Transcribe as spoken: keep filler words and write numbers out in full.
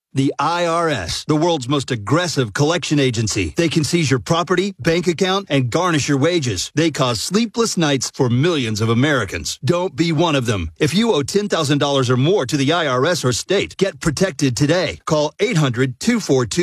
The I R S, the world's most aggressive collection agency. They can seize your property, bank account, and garnish your wages. They cause sleepless nights for millions of Americans. Don't be one of them. If you owe ten thousand dollars or more to the I R S or state, get protected today. Call eight hundred, two four two